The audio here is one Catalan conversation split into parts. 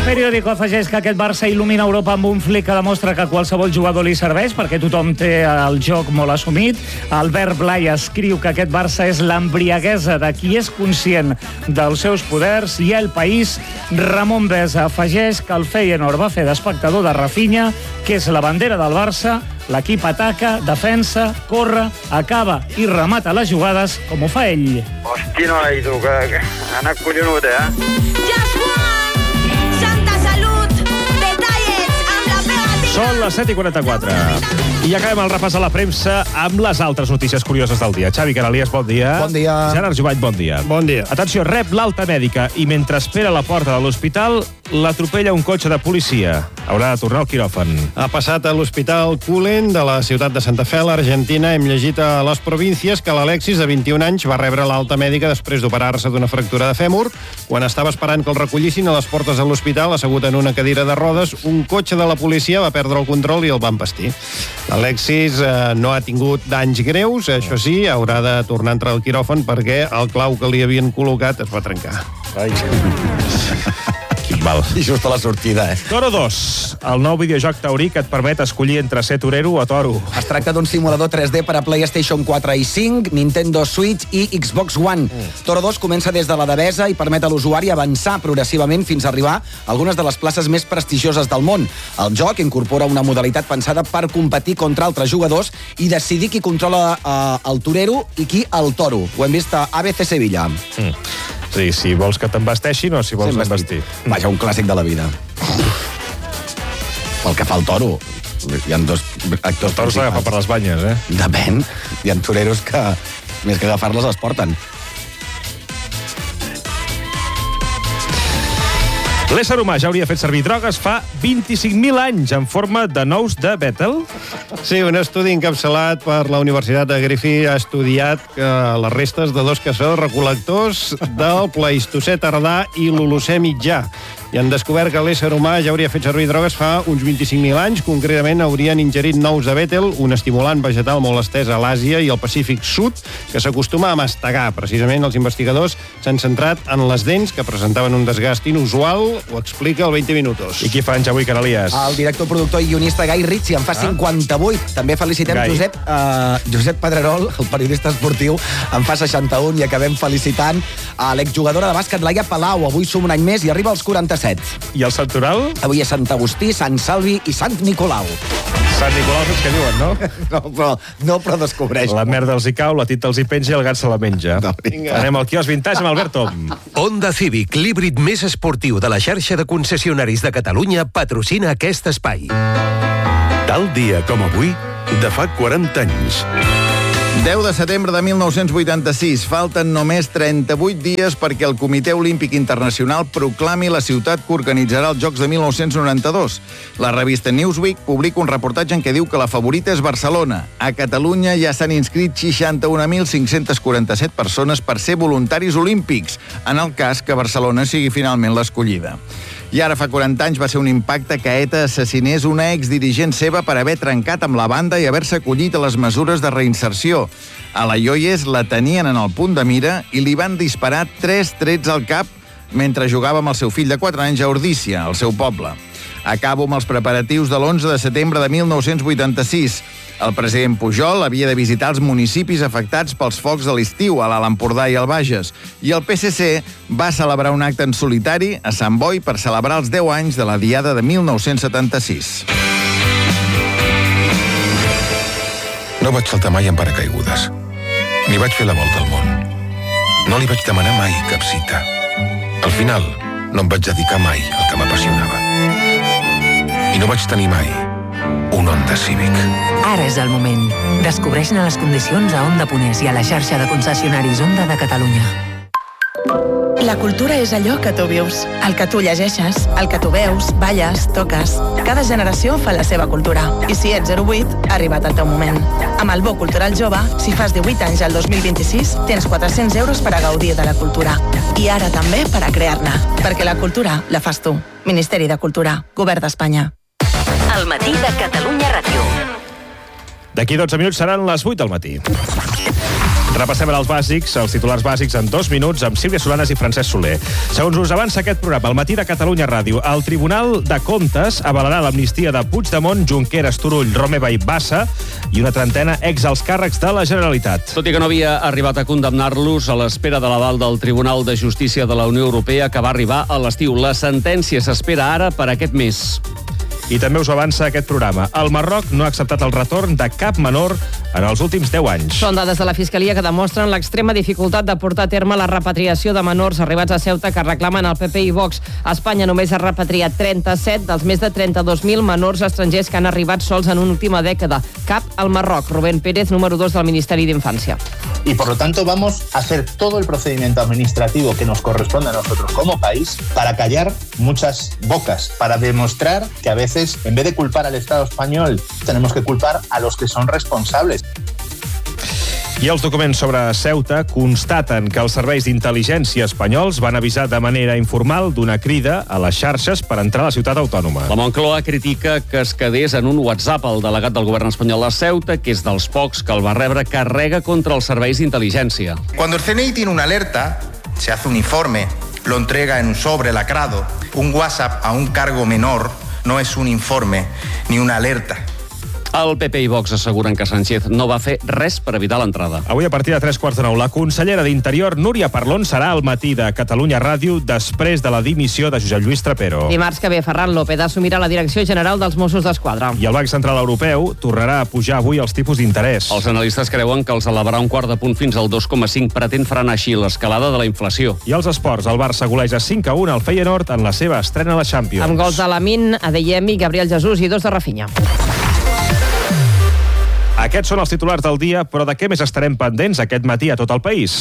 Periódico afegeix que aquest Barça il·lumina Europa amb un flic que demostra que qualsevol jugador li serveix perquè tothom té el joc molt assumit. Albert Blai escriu que aquest Barça és l'embriaguesa de qui és conscient dels seus poders, i El País, Ramon Besa afegeix que el Feyenoord va fer d'espectador de Rafinha, que és la bandera del Barça. L'equip ataca, defensa, corre, acaba i remata les jugades com ho fa ell. Hosti, noi, tu, que ha anat collonut, Són les 7:44. I acabem el repàs a la premsa amb les altres notícies curioses del dia. Xavi Canalies, bon dia. Bon dia. Gerard Jubany, bon dia. Bon dia. Atenció, rep l'alta mèdica i mentre espera a la porta de l'hospital l'atropella un cotxe de policia. Haurà de tornar al quiròfan. Ha passat a l'Hospital Culen de la ciutat de Santa Fe, a l'Argentina. Hem llegit a Les Províncies que l'Alexis, de 21 anys, va rebre l'alta mèdica després d'operar-se d'una fractura de fèmur. Quan estava esperant que el recollissin a les portes de l'hospital, assegut en una cadira de rodes, un cotxe de la policia va perdre el control i el va empastir. L'Alexis no ha tingut danys greus, això sí, haurà de tornar a entrar al quiròfan perquè el clau que li havien col·locat es va trencar. Ai. Val. I just a la sortida, Toro 2, el nou videojoc taurí que et permet escollir entre ser torero o toro. Es tracta d'un simulador 3D per a PlayStation 4 i 5, Nintendo Switch i Xbox One. Toro 2 comença des de la Devesa i permet a l'usuari avançar progressivament fins a arribar a algunes de les places més prestigioses del món. El joc incorpora una modalitat pensada per competir contra altres jugadors i decidir qui controla el torero i qui el toro. Ho hem vist a ABC Sevilla. Sí, si vols que t'embasteixin o si vols embastir. Vaja, un clàssic de la vida. Pel que fa al toro, hi ha dos actors Toros l'agafa per les banyes, Depèn. Hi ha toreros que, més que agafar-les, les porten. L'ésser humà ja hauria fet servir drogues fa 25.000 anys en forma de nous de Bethel. Sí, un estudi encapçalat per la Universitat de Griffith ha estudiat les restes de dos caçadors recol·lectors del Pleistocè tardà i l'Holocè mitjà. I han descobert que l'ésser humà ja hauria fet servir drogues fa uns 25.000 anys. Concretament, haurien ingerit nous de Bethel, un estimulant vegetal molt estès a l'Àsia i al Pacífic Sud, que s'acostuma a mastegar. Precisament, els investigadors s'han centrat en les dents, que presentaven un desgast inusual. Ho explica el 20 Minutos. I qui fa anys avui, Canalies? El director, productor i guionista Guy Ritchie en fa 58. També felicitem Josep Pedrerol, el periodista esportiu, en fa 61, i acabem felicitant a l'exjugadora de bàsquet Laia Palau. Avui som un any més i arriba als 47. I el santoral? Avui és Sant Agustí, Sant Salvi i Sant Nicolau. Sant Nicolau és que diuen, no? Però descobreix. La merda els hi cau, la tita els hi penja i el gat se la menja. Anem al quiosc Vintage amb Albert Tom. Honda Civic, l'híbrid més esportiu de la xarxa de concessionaris de Catalunya, patrocina aquest espai. Tal dia com avui, de fa 40 anys. 10 de setembre de 1986. Falten només 38 dies perquè el Comitè Olímpic Internacional proclami la ciutat que organitzarà els Jocs de 1992. La revista Newsweek publica un reportatge en què diu que la favorita és Barcelona. A Catalunya ja s'han inscrit 61.547 persones per ser voluntaris olímpics, en el cas que Barcelona sigui finalment l'escollida. I ara fa 40 anys va ser un impacte que ETA assassinés una exdirigent seva per haver trencat amb la banda i haver-se acollit a les mesures de reinserció. A la Lloyes la tenien en el punt de mira i li van disparar 3 trets al cap mentre jugava amb el seu fill de 4 anys a Ordícia, al seu poble. Acabo amb els preparatius de l'11 de setembre de 1986. El president Pujol havia de visitar els municipis afectats pels focs de l'estiu, a l'Alt Empordà i al Bages, i el PSC va celebrar un acte en solitari a Sant Boi per celebrar els 10 anys de la Diada de 1976. No vaig saltar mai en paracaigudes, ni vaig fer la volta al món. No li vaig demanar mai cap cita. Al final, no em vaig dedicar mai al que m'apassionava. I no vaig tenir mai un Honda Civic. Ara és el moment. Descobreix-ne les condicions a Honda Ponés i a la xarxa de concessionaris Honda de Catalunya. La cultura és allò que tu vius, el que tu llegeixes, el que tu veus, balles, toques. Cada generació fa la seva cultura. I si ets 08, ha arribat el teu moment. Amb el Bo Cultural Jove, si fas 18 anys al 2026, tens 400 euros per a gaudir de la cultura. I ara també per a crear-ne. Perquè la cultura la fas tu. Ministeri de Cultura, Govern d'Espanya. El matí de Catalunya Ràdio. D'aquí 12 minuts seran les 8 del matí. Repassem ara els bàsics, els titulars bàsics en 2 minuts amb Sílvia Solanes i Francesc Soler. Segons us avança aquest programa, al matí de Catalunya Ràdio, el Tribunal de Comptes avalarà l'amnistia de Puigdemont, Junqueras, Turull, Romeva i Bassa i una trentena exalts càrrecs de la Generalitat. Tot i que no havia arribat a condemnar-los, a l'espera de l'aval del Tribunal de Justícia de la Unió Europea, que va arribar a l'estiu. La sentència s'espera ara per aquest mes. I també us avança aquest programa. El Marroc no ha acceptat el retorn de cap menor en els últims 10 anys. Són dades de la Fiscalia que demostren l'extrema dificultat de portar a terme la repatriació de menors arribats a Ceuta que reclamen el PP i Vox. A Espanya només ha repatriat 37 dels més de 32.000 menors estrangers que han arribat sols en una última dècada. Cap al Marroc. Rubén Pérez, número 2 del Ministeri d'Infància. Y por lo tanto vamos a hacer todo el procedimiento administrativo que nos corresponde a nosotros como país para callar muchas bocas, para demostrar que a veces, en vez de culpar al Estado español, tenemos que culpar a los que son responsables. I els documents sobre Ceuta constaten que els serveis d'intel·ligència espanyols van avisar de manera informal d'una crida a les xarxes per entrar a la ciutat autònoma. La Moncloa critica que es quedés en un WhatsApp el delegat del govern espanyol a Ceuta, que és dels pocs que el va rebre, carrega contra els serveis d'intel·ligència. Cuando el CNI tiene una alerta, se hace un informe, lo entrega en un sobre lacrado. Un WhatsApp a un cargo menor no es un informe ni una alerta. El PP i Vox asseguren que Sánchez no va fer res per evitar l'entrada. Avui a partir de 3:45, la consellera d'Interior, Núria Parlon, serà al matí de Catalunya Ràdio després de la dimissió de Josep Lluís Trapero. Dimarts que ve, Ferran López assumirà la direcció general dels Mossos d'Esquadra. I el Banc Central Europeu tornarà a pujar avui els tipus d'interès. Els analistes creuen que els elevarà un quart de punt fins al 2,5, pretén frenar així l'escalada de la inflació. I als esports, el Barça goleja 5-1 al Feyenoord en la seva estrena a la Champions. Amb gols de Lamine, Adeyemi, Gabriel Jesús i 2 de Rafinha. Aquests són els titulars del dia, però de què més estarem pendents aquest matí a tot el país?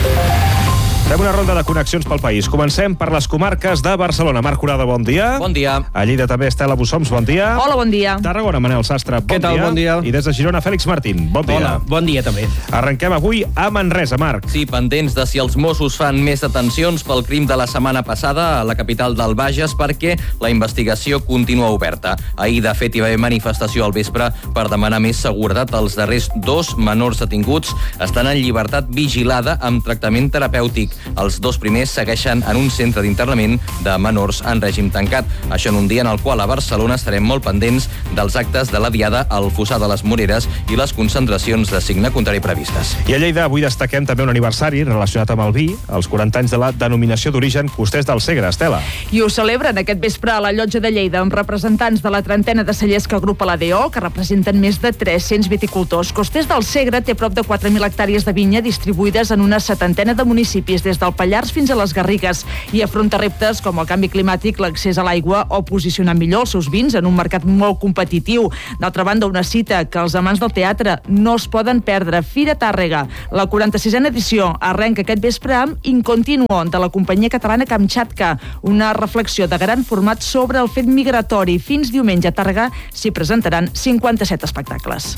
Fem una ronda de connexions pel país. Comencem per les comarques de Barcelona. Marc Curado, bon dia. Bon dia. A Lleida també Estela Bussoms, bon dia. Hola, bon dia. Tarragona, Manel Sastre, bon dia. Què tal, bon dia. I des de Girona, Fèlix Martín, bon dia. Hola, bon dia també. Arrenquem avui a Manresa, Marc. Sí, pendents de si els Mossos fan més detencions pel crim de la setmana passada a la capital del Bages, perquè la investigació continua oberta. Ahir, de fet, hi va haver manifestació al vespre per demanar més seguretat. Els darrers 2 menors detinguts estan en llibertat vigilada amb tractament terapèutic. Els 2 primers segueixen en un centre d'internament de menors en règim tancat. Això en un dia en el qual a Barcelona estarem molt pendents dels actes de la Diada al Fossar de les Moreres i les concentracions de signe contrari previstes. I a Lleida avui destaquem també un aniversari relacionat amb el vi, els 40 anys de la denominació d'origen Costers del Segre. Estela. I ho celebren aquest vespre a la Llotja de Lleida amb representants de la trentena de cellers que agrupa l'ADO, que representen més de 300 viticultors. Costers del Segre té prop de 4.000 hectàrees de vinya distribuïdes en una 70ena de municipis, des del Pallars fins a les Garrigues, i afronta reptes com el canvi climàtic, l'accés a l'aigua o posicionar millor els seus vins en un mercat molt competitiu. D'altra banda, una cita que els amants del teatre no es poden perdre. Fira Tàrrega. La 46a edició arrenca aquest vespre amb Incontinuo, de la companyia catalana Kamchatka, una reflexió de gran format sobre el fet migratori. Fins diumenge a Tàrrega s'hi presentaran 57 espectacles.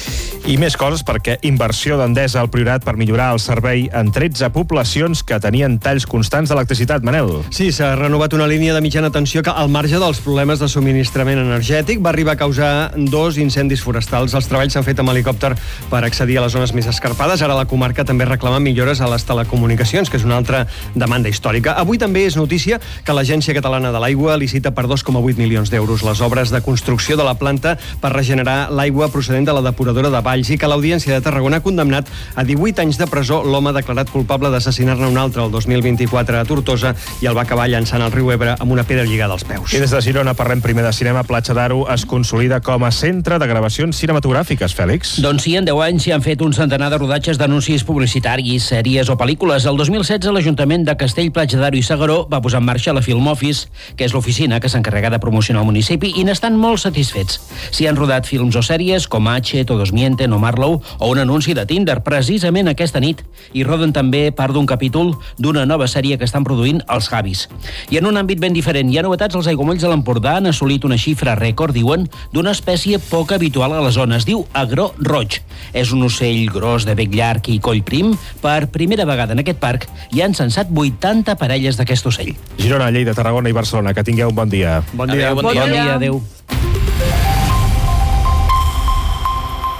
I més coses, perquè inversió d'Endesa al Priorat per millorar el servei en 13 poblacions que tenien talls constants d'electricitat. Manel. Sí, s'ha renovat una línia de mitjana tensió que, al marge dels problemes de subministrament energètic, va arribar a causar 2 incendis forestals. Els treballs s'han fet amb helicòpter per accedir a les zones més escarpades. Ara la comarca també reclama millores a les telecomunicacions, que és una altra demanda històrica. Avui també és notícia que l'Agència Catalana de l'Aigua licita per 2,8 milions d'euros les obres de construcció de la planta per regenerar l'aigua procedent de la depuradora de Valls, i que l'Audiència de Tarragona ha condemnat a 18 anys de presó l'home declarat culpable d'assassinar-ne un altre el 2024 a Tortosa i el va acabar llançant al riu Ebre amb una pedra lligada als peus. I des de Girona parlem primer de cinema. Platja d'Aro es consolida com a centre de gravacions cinematogràfiques, Fèlix. Doncs sí, en 10 anys s'hi han fet un centenar de rodatges d'anuncis publicitaris, sèries o pel·lícules. El 2016 l'Ajuntament de Castell, Platja d'Aro i S'Agaró va posar en marxa la Film Office, que és l'oficina que s'encarrega de promocionar el municipi, i n'estan molt satisfets. S'hi han rodat films o sèries com H, Todos Mienten o Marlowe, o un anunci de Tinder precisament aquesta nit, i roden també part d'un capítol d'una nova sèrie que estan produint els Javis. I en un àmbit ben diferent, hi ha novetats. Els aiguamolls de l'Empordà han assolit una xifra rècord, diuen, d'una espècie poc habitual a la zona. Es diu agró roig. És un ocell gros de bec llarg i coll prim. Per primera vegada en aquest parc hi han censat 80 parelles d'aquest ocell. Girona, Lleida, Tarragona i Barcelona. Que tingueu un bon dia. Bon dia. Adéu, bon dia. Adéu.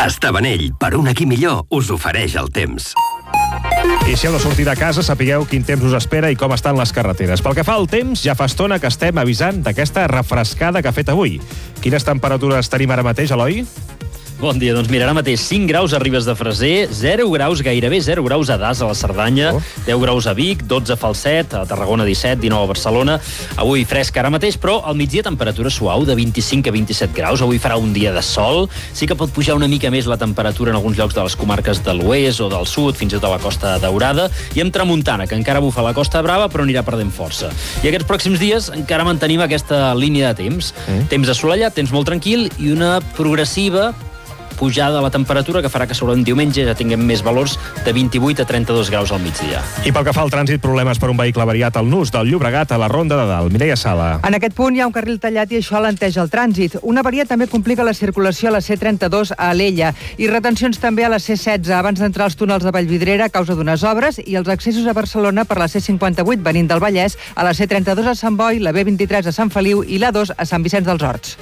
Estabanell, per un aquí millor, us ofereix el temps. I si heu de sortir de casa, sapigueu quin temps us espera i com estan les carreteres. Pel que fa al temps, ja fa estona que estem avisant d'aquesta refrescada que ha fet avui. Quines temperatures tenim ara mateix, Eloi? Bon dia, doncs mira, ara mateix 5 graus a Ribes de Freser, 0 graus, gairebé 0 graus a Das, a la Cerdanya, 10 graus a Vic, 12 a Falset, a Tarragona 17, 19 a Barcelona. Avui fresc ara mateix, però al migdia temperatura suau de 25 a 27 graus. Avui farà un dia de sol. Sí que pot pujar una mica més la temperatura en alguns llocs de les comarques de l'oest o del sud, fins i tot a la Costa Daurada, i amb tramuntana, que encara bufa la Costa Brava, però anirà perdent força. I aquests pròxims dies encara mantenim aquesta línia de temps. Temps assolellat, temps molt tranquil i una progressiva pujada de la temperatura que farà que sobre un diumenge ja tinguem més valors de 28 a 32 graus al migdia. I pel que fa al trànsit, problemes per un vehicle avariat al Nus del Llobregat a la Ronda de Dalt. Mireia Sala. En aquest punt hi ha un carril tallat i això alenteja el trànsit. Una avaria també complica la circulació a la C32 a Alella i retencions també a la C16 abans d'entrar als túnels de Vallvidrera a causa d'unes obres i els accessos a Barcelona per la C58 venint del Vallès, a la C32 a Sant Boi, la B23 a Sant Feliu i l'A2 a Sant Vicenç dels Horts.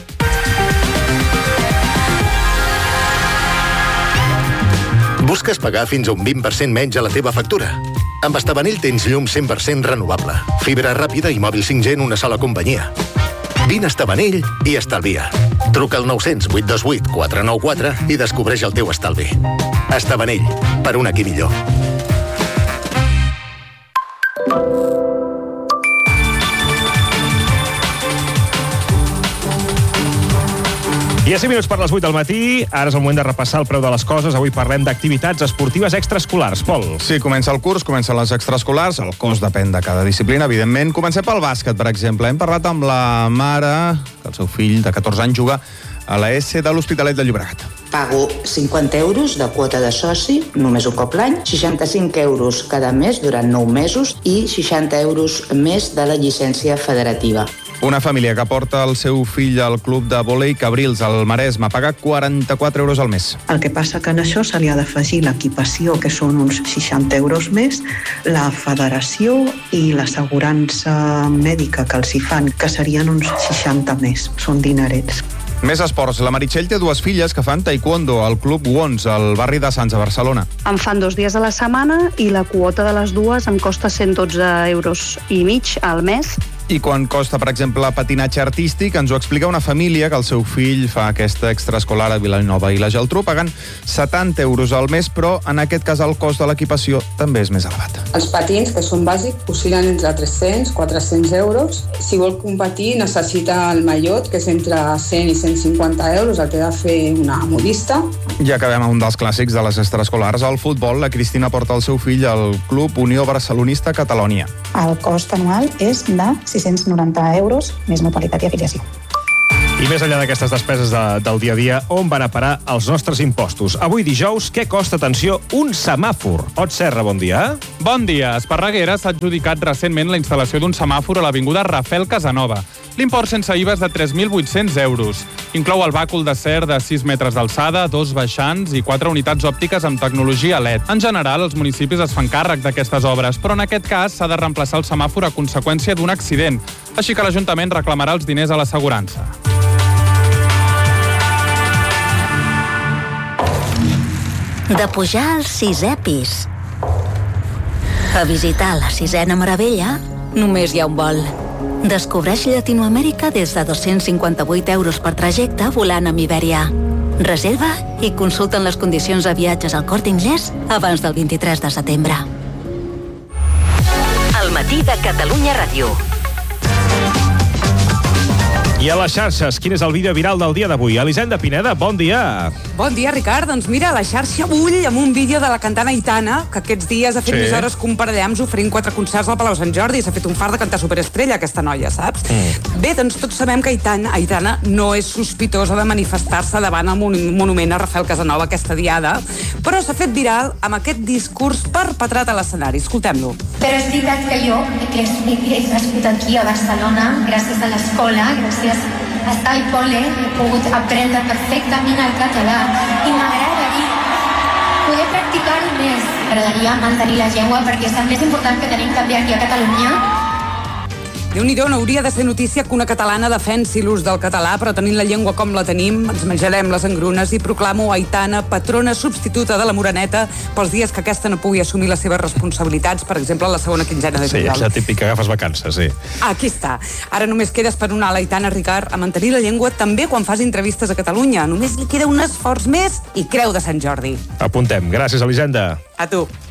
Busques pagar fins a un 20% menys a la teva factura? Amb Estabanell tens llum 100% renovable, fibra ràpida i mòbil 5G en una sola companyia. Vine a Estabanell i estalvia. Truca al 900 828 494 i descobreix el teu estalvi. Estabanell, per un aquí millor. I a 5 minuts per les 8 del matí, ara és el moment de repassar el preu de les coses. Avui parlem d'activitats esportives extraescolars. Pol. Sí, comença el curs, comencen les extraescolars, el cost depèn de cada disciplina, evidentment. Comencem pel bàsquet, per exemple. Hem parlat amb la mare, que el seu fill de 14 anys juga a la S de l'Hospitalet de Llobregat. Pago 50 euros de quota de soci, només un cop l'any, 65 euros cada mes durant 9 mesos i 60 euros més de la llicència federativa. Una família que porta el seu fill al club de vòlei Cabrils, al Maresme, paga 44 euros al mes. El que passa que en això se li ha d'afegir l'equipació, que són uns 60 euros més, la federació i l'assegurança mèdica que els hi fan, que serien uns 60 més. Són dinerets. Més esports. La Meritxell té dues filles que fan taekwondo al Club Wons, al barri de Sants, a Barcelona. Em fan 2 dies a la setmana i la quota de les dues em costa 112 euros i mig al mes. I quan costa, per exemple, patinatge artístic, ens ho explica una família que el seu fill fa aquesta extraescolar a Vilanova i la Geltrú, pagant 70 euros al mes, però en aquest cas el cost de l'equipació també és més elevat. Els patins, que són bàsics, oscil·len entre 300 i 400 euros. Si vol competir, necessita el mallot, que és entre 100 i 150 euros, el té de fer una modista. I acabem amb un dels clàssics de les extraescolars. Al futbol, la Cristina porta el seu fill al Club Unió Barcelonista Catalònia. El cost anual és de 690 euros, més modalitat i afiliació. I més enllà d'aquestes despeses del dia a dia, on van a parar els nostres impostos? Avui dijous, què costa, atenció, un semàfor? Ot Serra, bon dia. Bon dia. Esparreguera s'ha adjudicat recentment la instal·lació d'un semàfor a l'avinguda Rafael Casanova. L'import sense IVA és de 3.800 euros. Inclou el bàcul d'acer de 6 metres d'alçada, 2 baixants i 4 unitats òptiques amb tecnologia LED. En general, els municipis es fan càrrec d'aquestes obres, però en aquest cas s'ha de reemplaçar el semàfor a conseqüència d'un accident. Així que l'Ajuntament reclamarà els diners a l'assegurança. De pujar al 6è pis a visitar la 6ena meravella, només hi ha un vol. Descobreix Llatinoamèrica des de 258 euros per trajecte volant amb Iberia. Reserva i consulten les condicions de viatges al Corte Inglés abans del 23 de setembre. El matí de Catalunya Ràdio. I a les xarxes, quin és el vídeo viral del dia d'avui? Elisenda Pineda, bon dia. Bon dia, Ricard. Doncs mira, la xarxa bull amb un vídeo de la cantant Aitana, que aquests dies ha fet més hores que un parellams oferint 4 concerts al Palau Sant Jordi. S'ha fet un far de cantar superestrella, aquesta noia, saps? Bé, doncs tots sabem que Aitana no és sospitosa de manifestar-se davant el monument a Rafael Casanova aquesta diada, però s'ha fet viral amb aquest discurs perpetrat a l'escenari. Escoltem-lo. Però és veritat que jo, que he nascut aquí a Barcelona, gràcies a l'escola, gràcies a estar al col·le, he pogut aprendre perfectament el català i m'agradaria poder practicar-ho més. M'agradaria mantenir la llengua perquè és el més important que tenim també aquí a Catalunya. Déu-n'hi-do, no hauria de ser notícia que una catalana defensi l'ús del català, però tenint la llengua com la tenim, ens menjarem les engrunes i proclamo Aitana patrona substituta de la Moreneta pels dies que aquesta no pugui assumir les seves responsabilitats, per exemple, a la segona quinzena de juliol. Sí, és la típica que agafes vacances, sí. Aquí està. Ara només queda esperonar l'Aitana Ricard a mantenir la llengua també quan fas entrevistes a Catalunya. Només li queda un esforç més i Creu de Sant Jordi. Apuntem. Gràcies, Elisenda. A tu.